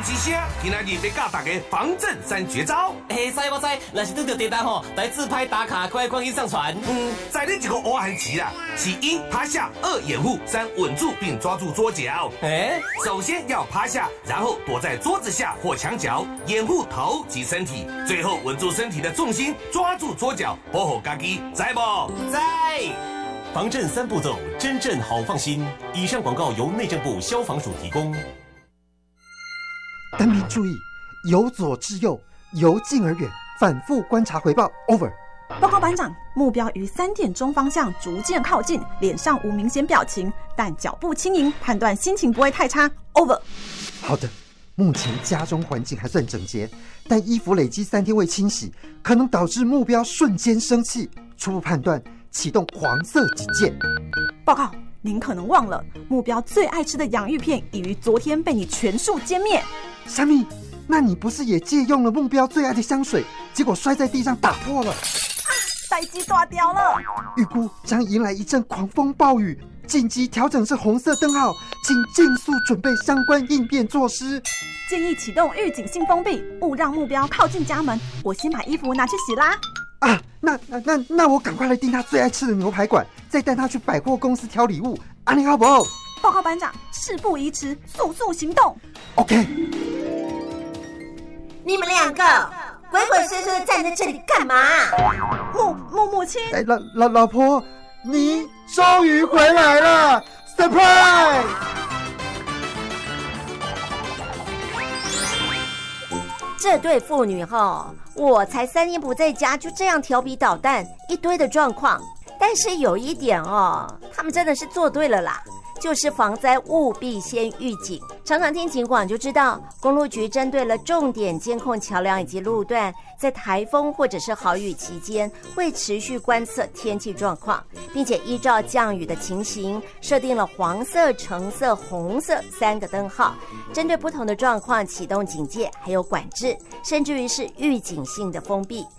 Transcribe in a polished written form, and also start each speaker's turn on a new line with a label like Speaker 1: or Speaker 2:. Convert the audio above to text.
Speaker 1: 之声，今仔日要教大家防震3绝招。
Speaker 2: 使我知，若是拄到地震吼，来自拍打卡，快去上传。
Speaker 1: 在你一个乌汉棋啦，是1趴下，2掩护，3稳住并抓住桌角。首先要趴下，然后躲在桌子下或墙角，掩护头及身体，最后稳住身体的重心，抓住桌角，保护家己，知不？
Speaker 2: 知。
Speaker 3: 防震3步骤，真正好放心。以上广告由内政部消防署提供。
Speaker 4: 单兵注意，由左至右，由近而远，反复观察回报。Over。
Speaker 5: 报告班长，目标于3点钟方向逐渐靠近，脸上无明显表情，但脚步轻盈，判断心情不会太差。Over。
Speaker 4: 好的，目前家中环境还算整洁，但衣服累积3天未清洗，可能导致目标瞬间生气。初步判断，启动黄色警戒。
Speaker 5: 报告，您可能忘了，目标最爱吃的洋芋片已于昨天被你全数歼灭。
Speaker 4: 虾米？那你不是也借用了目标最爱的香水，结果摔在地上打破了？
Speaker 5: 代机大掉了，
Speaker 4: 预估将迎来一阵狂风暴雨，紧急调整至红色灯号，请尽速准备相关应变措施。
Speaker 5: 建议启动预警性封闭，勿让目标靠近家门。我先把衣服拿去洗啦。
Speaker 4: 那我赶快来订他最爱吃的牛排馆，再带他去百货公司挑礼物。你好不好？
Speaker 5: 报告班长，事不宜迟，速速行动。
Speaker 4: OK。
Speaker 6: 你们2个鬼鬼祟祟的站在这里干嘛？
Speaker 5: 母亲。
Speaker 4: 老婆，你终于回来了 ，surprise！
Speaker 6: 这对父女我才3天不在家，就这样调皮捣蛋，一堆的状况。但是有一点他们真的是做对了啦。就是防灾务必先预警，常常听警广就知道，公路局针对了重点监控桥梁以及路段，在台风或者是豪雨期间，会持续观测天气状况，并且依照降雨的情形，设定了黄色、橙色、红色3个灯号，针对不同的状况启动警戒，还有管制，甚至于是预警性的封闭。